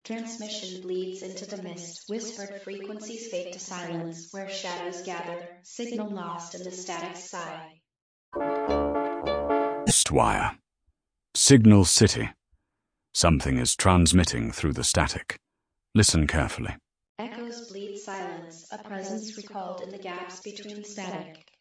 Transmission bleeds into the mist, whispered frequencies fade to silence, where shadows gather, signal lost in the static sigh. Mistwire. Signal City. Something is transmitting through the static. Listen carefully. Echoes bleed silence, a presence recalled in the gaps between static.